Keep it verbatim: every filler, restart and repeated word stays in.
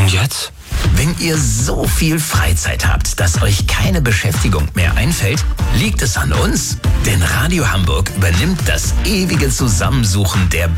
Und jetzt? Wenn ihr so viel Freizeit habt, dass euch keine Beschäftigung mehr einfällt, liegt es an uns. Denn Radio Hamburg übernimmt das ewige Zusammensuchen der